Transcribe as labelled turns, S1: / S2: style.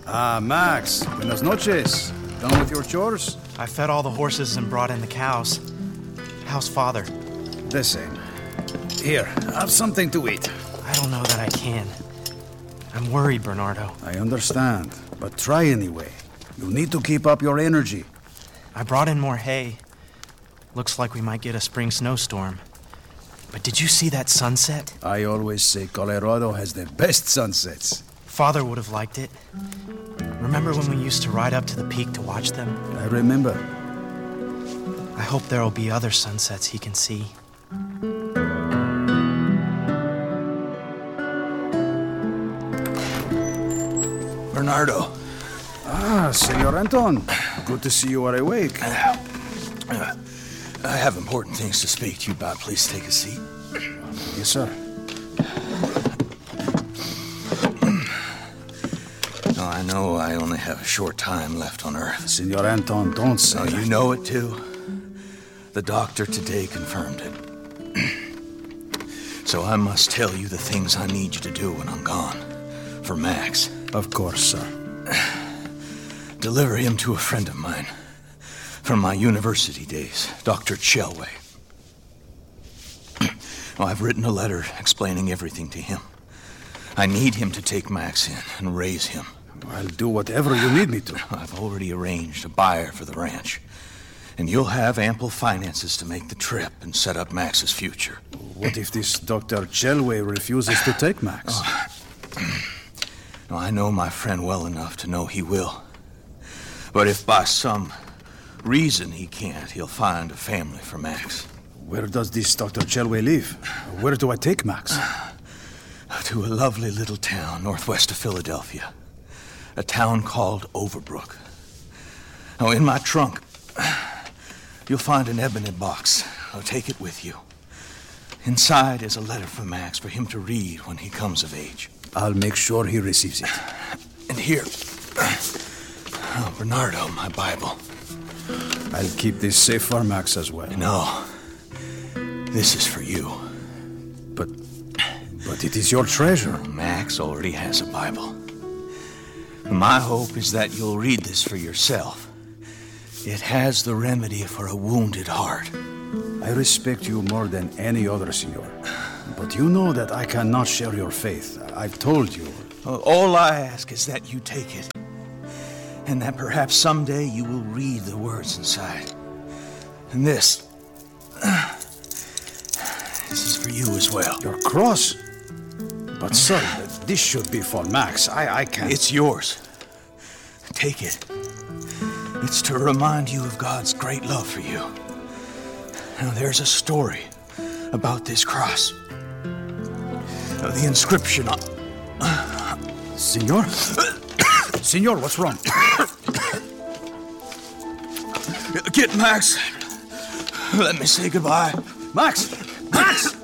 S1: Ah, Max. Buenas noches. Done with your chores?
S2: I fed all the horses and brought in the cows. How's Father?
S1: The same. Here, have something to eat.
S2: I don't know that I can. I'm worried, Bernardo.
S1: I understand, but try anyway. You need to keep up your energy.
S2: I brought in more hay. Looks like we might get a spring snowstorm. But did you see that sunset?
S1: I always say Colorado has the best sunsets.
S2: Father would have liked it. Remember when we used to ride up to the peak to watch them?
S1: I remember.
S2: I hope there'll be other sunsets he can see.
S3: Bernardo.
S1: Ah, Senor Anton. Good to see you are awake.
S3: I have important things to speak to you about. Please take a seat.
S1: Yes, sir.
S3: I know I only have a short time left on Earth.
S1: Senor Anton, don't say
S3: You know it, too. The doctor today confirmed it. So I must tell you the things I need you to do when I'm gone. For Max.
S1: Of course, sir.
S3: Deliver him to a friend of mine. From my university days, Dr. Chelway. I've written a letter explaining everything to him. I need him to take Max in and raise him.
S1: I'll do whatever you need me to.
S3: I've already arranged a buyer for the ranch. And you'll have ample finances to make the trip and set up Max's future.
S1: What if this Dr. Chelway refuses to take Max?
S3: I know my friend well enough to know he will. But if by some reason he can't, he'll find a family for Max.
S1: Where does this Dr. Chelway live? Where do I take Max?
S3: To a lovely little town northwest of Philadelphia. A town called Overbrook. Now, in my trunk, you'll find an ebony box. I'll take it with you. Inside is a letter from Max for him to read when he comes of age.
S1: I'll make sure he receives it.
S3: And here, Bernardo, my Bible.
S1: I'll keep this safe for Max as well.
S3: No, this is for you.
S1: But it is your treasure.
S3: Max already has a Bible. My hope is that you'll read this for yourself. It has the remedy for a wounded heart.
S1: I respect you more than any other, senor. But you know that I cannot share your faith. I've told you.
S3: All I ask is that you take it. And that perhaps someday you will read the words inside. And this is for you as well.
S1: Your cross? But sir, this should be for Max. I can't...
S3: It's yours. Take it. It's to remind you of God's great love for you. Now, there's a story about this cross. The inscription on...
S1: Senor? Senor, what's wrong?
S3: Get Max. Let me say goodbye.
S1: Max! Max!